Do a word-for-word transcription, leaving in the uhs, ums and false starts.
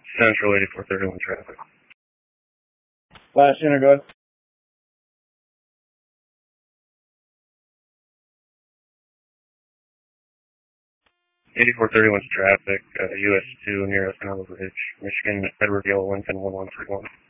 Central eighty-four thirty-one traffic. Last unit, go ahead. eighty-four thirty-one traffic, uh, U S two near Escanaba Bridge, Michigan, Edward Yellow Lincoln one one three one.